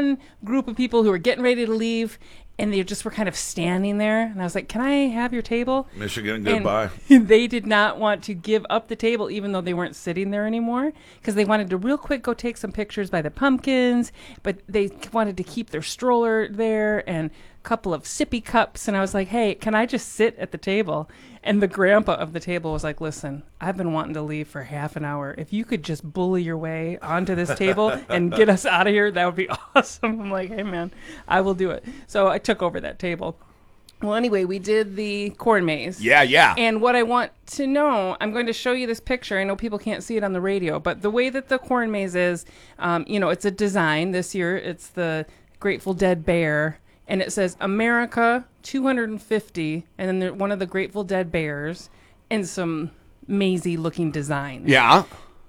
one group of people who were getting ready to leave, and they just were kind of standing there. And I was like, can I have your table? Michigan, goodbye. And they did not want to give up the table, even though they weren't sitting there anymore, because they wanted to real quick go take some pictures by the pumpkins, but they wanted to keep their stroller there and a couple of sippy cups. And I was like, hey, can I just sit at the table? And the grandpa of the table was like, listen, I've been wanting to leave for half an hour. If you could just bully your way onto this table and get us out of here, that would be awesome. I'm like, hey, man, I will do it. So I took over that table. Well, anyway, we did the corn maze. Yeah. And what I want to know, I'm going to show you this picture. I know people can't see it on the radio, but the way that the corn maze is, it's a design. This year, it's the Grateful Dead bear. And it says America 250, and then one of the Grateful Dead bears, and some mazy-looking designs. Yeah.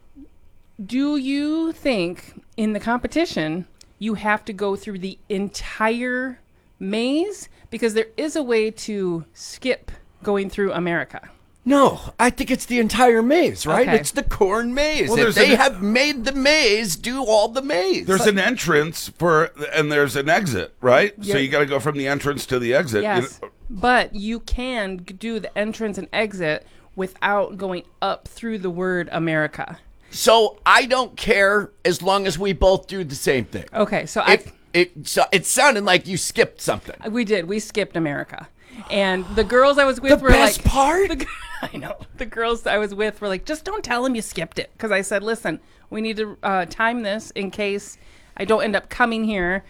Do you think in the competition you have to go through the entire maze? Because there is a way to skip going through America. No, I think it's the entire maze, right? Okay. It's the corn maze. Well, if they have made the maze, do all the maze. There's an entrance and there's an exit, right? So Yeah. you got to go from the entrance to the exit. Yes, but you can do the entrance and exit without going up through the word America. So I don't care as long as we both do the same thing. Okay, so It sounded like you skipped something. we did. We skipped America. And the girls I was with The were best like... part? I know. The girls I was with were like, just don't tell them you skipped it. Because I said, listen, we need to time this in case I don't end up coming here,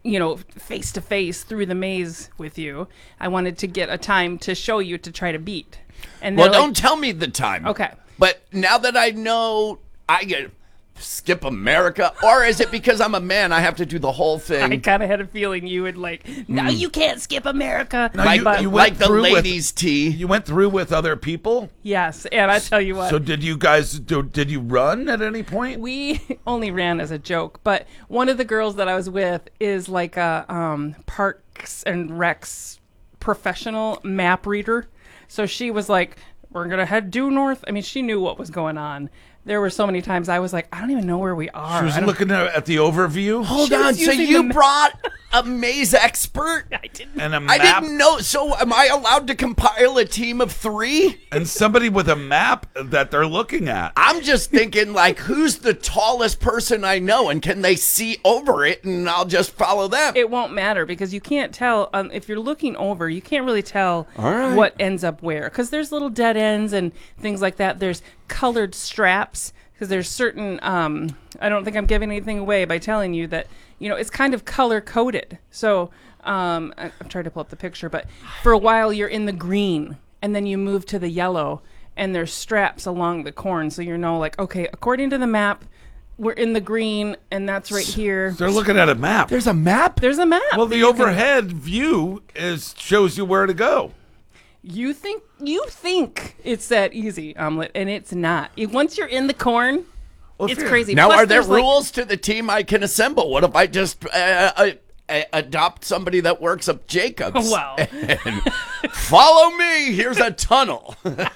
face to face through the maze with you. I wanted to get a time to show you to try to beat. And Well, they're don't tell me the time. Okay. But now that I know, I get skip America, or is it because I'm a man I have to do the whole thing? I kind of had a feeling you would no, you can't skip America. Now, like you went like the through with- ladies' tea. You went through with other people? Yes, and I tell you what. So did you guys, did you run at any point? We only ran as a joke, but one of the girls that I was with is like a Parks and Recs professional map reader. So she was like, we're going to head due north. I mean, she knew what was going on. There were so many times I was like, I don't even know where we are. She was looking at the overview. Hold She was on, so using you the brought a maze expert? I didn't. And a I map. didn't know. So am I allowed to compile a team of 3? And somebody with a map that they're looking at. I'm just thinking, like, who's the tallest person I know, and can they see over it, and I'll just follow them. It won't matter because you can't tell if you're looking over. You can't really tell All right. what ends up where because there's little dead ends and things like that. There's colored straps because there's certain. I don't think I'm giving anything away by telling you that it's kind of color coded. So I'm trying to pull up the picture, but for a while you're in the green and then you move to the yellow and there's straps along the corn, so like okay, according to the map. We're in the green, and that's right here. They're looking at a map. There's a map? There's a map. Well, the overhead view shows you where to go. You think it's that easy, Omelet, and it's not. Once you're in the corn, it's crazy. Now, Plus, are there there's, like- rules to the team I can assemble? What if I just adopt somebody that works at Jacobs? Wow. And follow me. Here's a tunnel.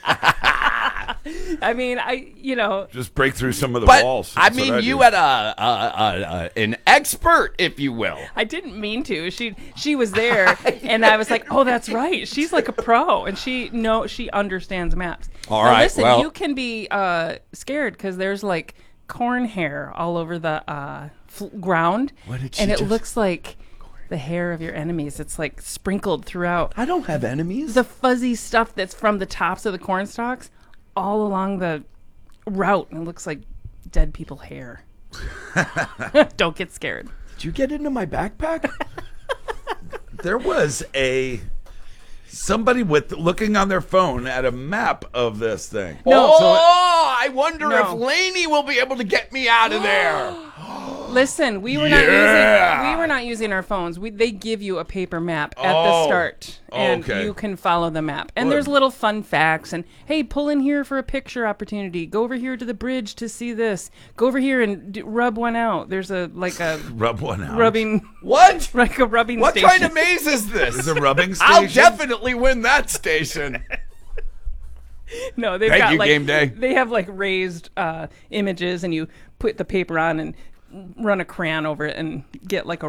I mean, Just break through some of the But walls. I That's what mean, do. you had an expert, if you will. I didn't mean to. She was there, and I was like, oh, that's right. She's like a pro, and she understands maps. All Now, right, listen, well- you can be scared because there's like corn hair all over the ground, What did she and it just- looks like the hair of your enemies. It's like sprinkled throughout. I don't have enemies. The fuzzy stuff that's from the tops of the corn stalks all along the route, and it looks like dead people hair. Don't get scared. Did you get into my backpack? There was somebody looking on their phone at a map of this thing. No. I wonder No. if Lainey will be able to get me out of there. Listen, we were Yeah. not using our phones. They give you a paper map at the Oh. start, and Okay. you can follow the map. And Good. there's little fun facts. And hey, pull in here for a picture opportunity. Go over here to the bridge to see this. Go over here and rub one out. There's a Rub one out. rubbing What? like a rubbing What station. kind of maze is this? Is a rubbing station? I'll definitely win that station. No, they've Thank got you, like Game Day. They have like raised images, and you put the paper on and run a crayon over it and get like a